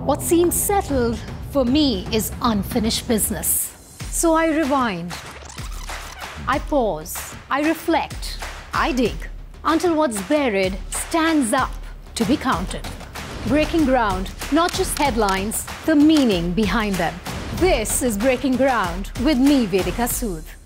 What seems settled for me is unfinished business. So I rewind, I pause, I reflect, I dig, until what's buried stands up to be counted. Breaking ground, not just headlines, the meaning behind them. This is Breaking Ground with me, Vedika Sood.